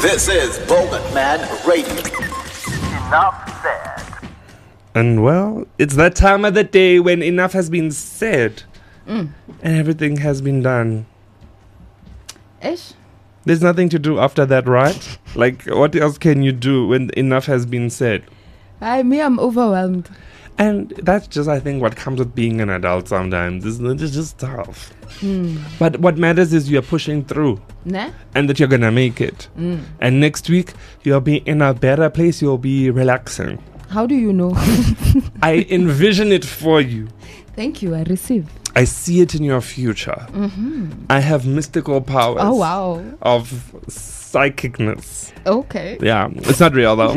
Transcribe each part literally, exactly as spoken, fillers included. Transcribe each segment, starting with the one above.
This is Bogan Man Radio. Enough said. And well, it's that time of the day when enough has been said Mm. and everything has been done. Ish. There's nothing to do after that, right? Like, what else can you do when enough has been said? I me, I'm overwhelmed. And that's just, I think, what comes with being an adult sometimes. It's, it's just tough. Mm. But what matters is you're pushing through Nah? and that you're going to make it. Mm. And next week, you'll be in a better place. You'll be relaxing. How do you know? I envision it for you. Thank you. I receive. I see it in your future. Mm-hmm. I have mystical powers. Oh, wow. Of psychicness. Okay. Yeah, it's not real though.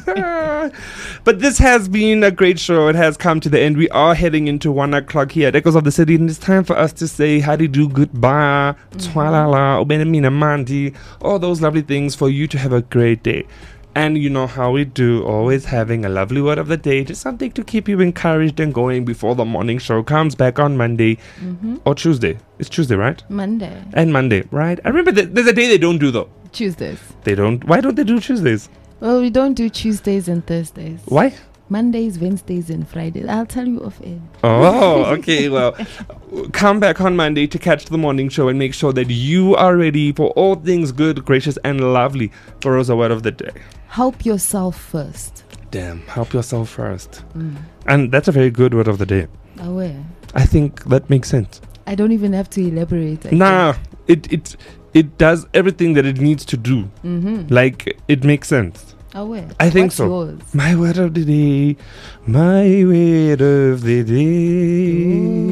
But this has been a great show. It has come to the end. We are heading into one o'clock here at Echoes of the City, and it's time for us to say how do you do, goodbye, twalala, ubenemina mandi, all those lovely things for you to have a great day. And you know how we do, always having a lovely word of the day, just something to keep you encouraged and going before the morning show comes back on Monday Mm-hmm. or Tuesday. It's Tuesday, right? Monday. And Monday, right? I remember that there's a day they don't do though. Tuesdays. They don't. Why don't they do Tuesdays? Well, we don't do Tuesdays and Thursdays. Why? Mondays, Wednesdays, and Fridays. I'll tell you off air. Oh, okay. Well, come back on Monday to catch the morning show and make sure that you are ready for all things good, gracious, and lovely. For us, a word of the day. Help yourself first. Damn, help yourself first. Mm. And that's a very good word of the day. Aware. I think that makes sense. I don't even have to elaborate. I Nah, it it it does everything that it needs to do. Mm-hmm. Like, it makes sense. Aware. I think What's so. Yours? My word of the day. My word of the day.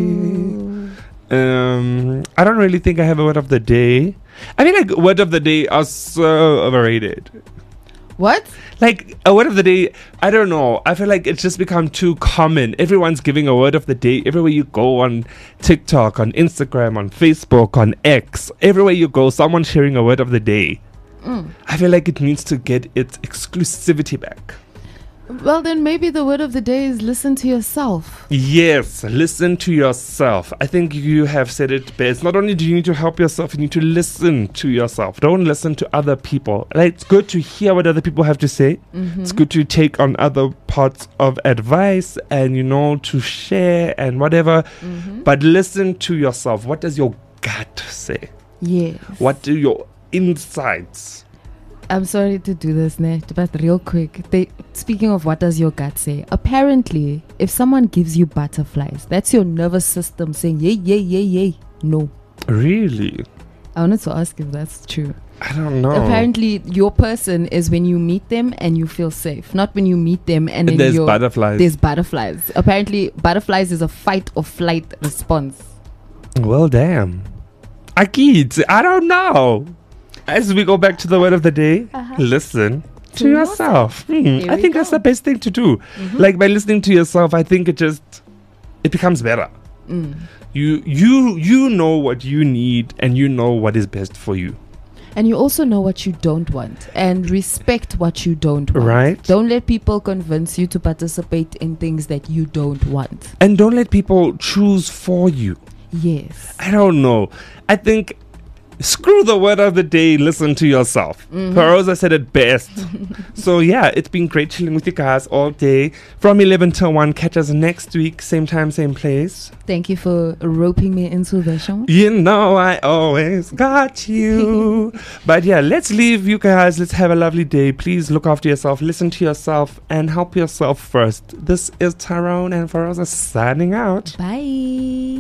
Ooh. Um, I don't really think I have a word of the day. I mean, like, word of the day are so overrated. What? Like, a word of the day, I don't know. I feel like it's just become too common. Everyone's giving a word of the day. Everywhere you go, on TikTok, on Instagram, on Facebook, on X, everywhere you go, someone's sharing a word of the day. Mm. I feel like it needs to get its exclusivity back. Well, then maybe the word of the day is listen to yourself. Yes, listen to yourself. I think you have said it best. Not only do you need to help yourself, you need to listen to yourself. Don't listen to other people. Like, it's good to hear what other people have to say. Mm-hmm. It's good to take on other parts of advice and, you know, to share and whatever. Mm-hmm. But listen to yourself. What does your gut say? Yes. What do your insights? I'm sorry to do this, ne? But real quick, they, speaking of what does your gut say, apparently, if someone gives you butterflies, that's your nervous system saying, yay, yay, yay, yay. No. Really? I wanted to ask if that's true. I don't know. Apparently, your person is when you meet them and you feel safe, not when you meet them and then There's you're, butterflies. There's butterflies. Apparently, butterflies is a fight or flight response. Well, damn. Akit, I don't know. As we go back to the word of the day, Uh-huh. listen to, To yourself. Hmm, Here I we think that's go. the best thing to do. Mm-hmm. Like, by listening to yourself, I think it just, it becomes better. Mm. You, you, you know what you need and you know what is best for you. And you also know what you don't want and respect what you don't want. Right. Don't let people convince you to participate in things that you don't want. And don't let people choose for you. Yes. I don't know. I think screw the word of the day, listen to yourself. Mhm. Perosa said it best. So yeah, it's been great chilling with you guys all day. From eleven till one, catch us next week, same time, same place. Thank you for roping me into the show. You know I always got you. But yeah, let's leave you guys. Let's have a lovely day. Please look after yourself, listen to yourself, and help yourself first. This is Tyrone and Perosa signing out. Bye.